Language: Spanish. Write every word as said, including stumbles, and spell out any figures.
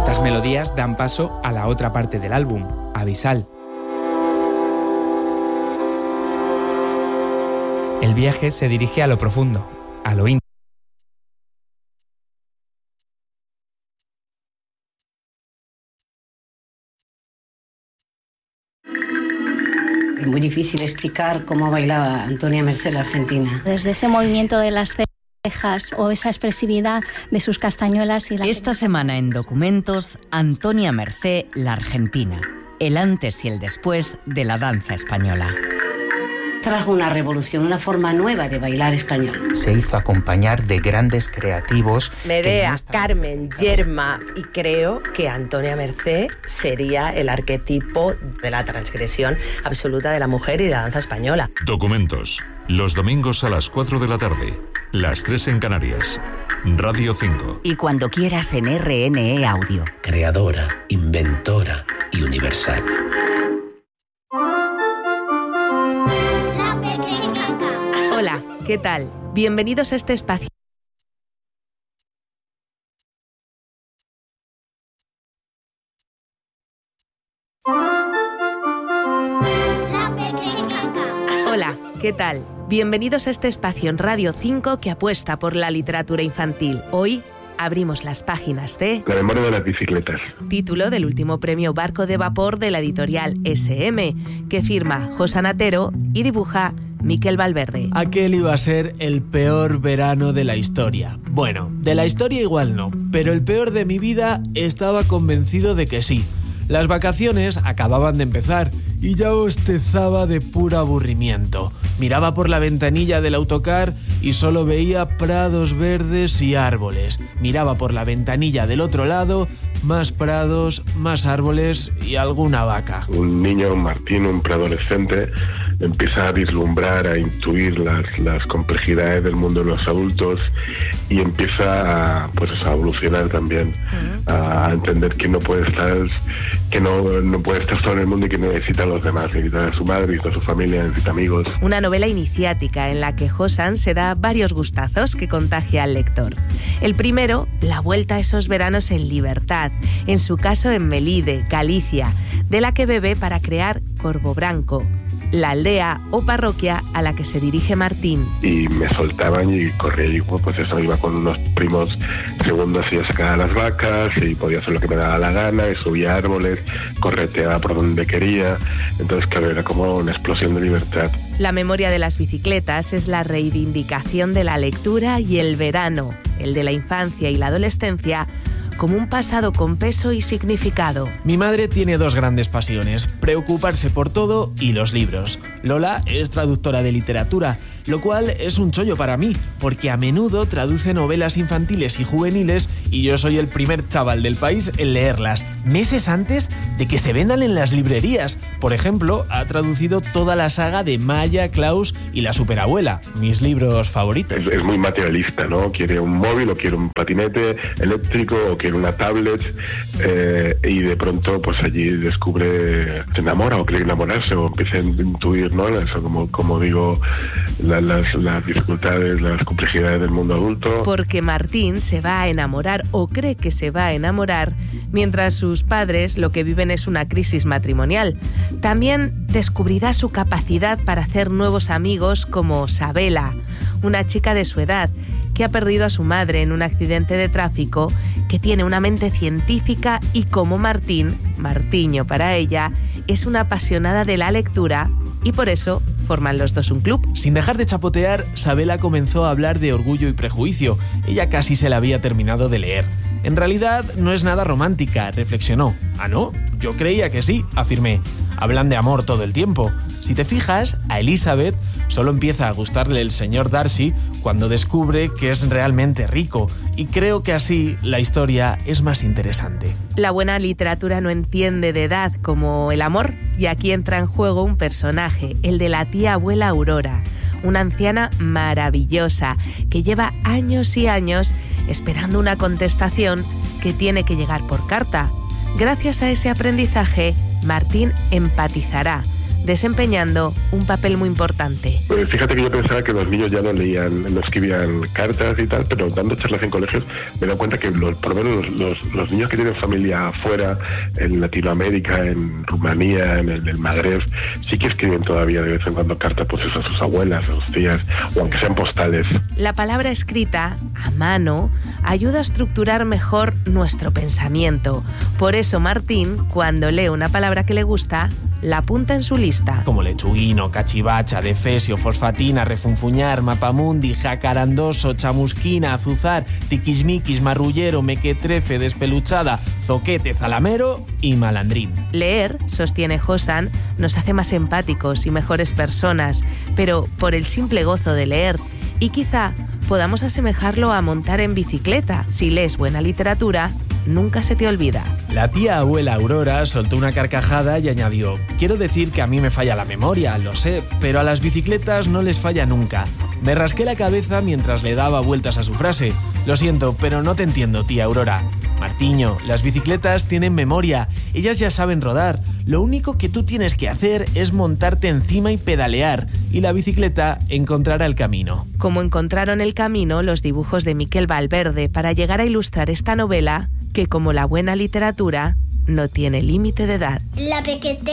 Estas melodías dan paso a la otra parte del álbum, Abisal. El viaje se dirige a lo profundo, a lo íntimo. Es muy difícil explicar cómo bailaba Antonia Mercé la argentina. Desde ese movimiento de las cejas o esa expresividad de sus castañuelas y la... Esta semana en Documentos, Antonia Mercé la argentina. El antes y el después de la danza española. Trajo una revolución, una forma nueva de bailar español. Se hizo acompañar de grandes creativos. Medea, no Carmen, Yerma, y creo que Antonia Mercé sería el arquetipo de la transgresión absoluta de la mujer y de la danza española. Documentos, los domingos a las cuatro de la tarde, las tres en Canarias. Radio cinco. Y cuando quieras en R N E Audio. Creadora, inventora y universal. Hola, ¿qué tal? Bienvenidos a este espacio. Hola, ¿qué tal? Bienvenidos a este espacio en Radio cinco que apuesta por la literatura infantil. Hoy abrimos las páginas de La memoria de las bicicletas, título del último premio Barco de Vapor de la editorial ese eme, que firma José Anatero y dibuja Miquel Valverde. Aquel iba a ser el peor verano de la historia. Bueno, de la historia igual no, pero el peor de mi vida estaba convencido de que sí. Las vacaciones acababan de empezar y ya bostezaba de puro aburrimiento. Miraba por la ventanilla del autocar y solo veía prados verdes y árboles. Miraba por la ventanilla del otro lado, más prados, más árboles y alguna vaca. Un niño, Martín, un preadolescente, empieza a vislumbrar, a intuir las, las complejidades del mundo de los adultos y empieza a, pues, a evolucionar también, uh-huh. a entender que no puede estar, que no, no puede estar solo en el mundo y que necesita a los demás, necesita a su madre, necesita a su familia, necesita amigos. Una novela iniciática en la que Josan se da varios gustazos que contagia al lector. El primero, la vuelta a esos veranos en libertad, en su caso en Melide, Galicia, de la que bebe para crear Corbobranco, la aldea o parroquia a la que se dirige Martín. Y me soltaban y corría y pues eso, iba con unos primos segundos y sacaba las vacas y podía hacer lo que me daba la gana, y subía árboles, correteaba por donde quería. Entonces, claro, era como una explosión de libertad. La memoria de las bicicletas es la reivindicación de la lectura y el verano, el de la infancia y la adolescencia, como un pasado con peso y significado. Mi madre tiene dos grandes pasiones: preocuparse por todo y los libros. Lola es traductora de literatura, lo cual es un chollo para mí, porque a menudo traduce novelas infantiles y juveniles y yo soy el primer chaval del país en leerlas, meses antes de que se vendan en las librerías. Por ejemplo, ha traducido toda la saga de Maya, Klaus y la superabuela, mis libros favoritos. Es, es muy materialista, ¿no? Quiere un móvil o quiere un patinete eléctrico o quiere una tablet, eh, y de pronto pues allí descubre, se enamora o cree enamorarse o empieza a intuir, ¿no? Eso, como, como digo, la, las, las dificultades, las complejidades del mundo adulto. Porque Martín se va a enamorar o cree que se va a enamorar, mientras sus padres lo que viven es una crisis matrimonial. También descubrirá su capacidad para hacer nuevos amigos como Sabela, una chica de su edad que ha perdido a su madre en un accidente de tráfico, que tiene una mente científica y como Martín, Martiño para ella, es una apasionada de la lectura y por eso forman los dos un club. Sin dejar de chapotear, Sabela comenzó a hablar de Orgullo y Prejuicio. Ella casi se la había terminado de leer. En realidad no es nada romántica, reflexionó. ¿Ah, no? Yo creía que sí, afirmé. Hablan de amor todo el tiempo. Si te fijas, a Elizabeth solo empieza a gustarle el señor Darcy cuando descubre que es realmente rico, y creo que así la historia es más interesante. La buena literatura no entiende de edad como el amor, y aquí entra en juego un personaje, el de la tía abuela Aurora, una anciana maravillosa que lleva años y años esperando una contestación que tiene que llegar por carta. Gracias a ese aprendizaje, Martín empatizará, desempeñando un papel muy importante. Pues fíjate que yo pensaba que los niños ya no leían, no escribían cartas y tal, pero dando charlas en colegios me he dado cuenta que los, por lo menos los, los, los niños que tienen familia afuera, en Latinoamérica, en Rumanía, en el, el Magreb, sí que escriben todavía de vez en cuando cartas, pues eso, a sus abuelas, a sus tías, o aunque sean postales. La palabra escrita, a mano, ayuda a estructurar mejor nuestro pensamiento. Por eso Martín, cuando lee una palabra que le gusta, la apunta en su lista. Como lechuguino, cachivacha, defesio, fosfatina, refunfuñar, mapamundi, jacarandoso, chamusquina, azuzar, tiquismiquis, marrullero, mequetrefe, despeluchada, zoquete, zalamero y malandrín. Leer, sostiene Josan, nos hace más empáticos y mejores personas, pero por el simple gozo de leer. Y quizá podamos asemejarlo a montar en bicicleta. Si lees buena literatura, nunca se te olvida. La tía abuela Aurora soltó una carcajada y añadió: quiero decir que a mí me falla la memoria, lo sé, pero a las bicicletas no les falla nunca. Me rasqué la cabeza mientras le daba vueltas a su frase. Lo siento, pero no te entiendo, tía Aurora. Martiño, las bicicletas tienen memoria, ellas ya saben rodar. Lo único que tú tienes que hacer es montarte encima y pedalear, y la bicicleta encontrará el camino. Como encontraron el camino los dibujos de Miquel Valverde para llegar a ilustrar esta novela, que como la buena literatura, no tiene límite de edad. La pequeña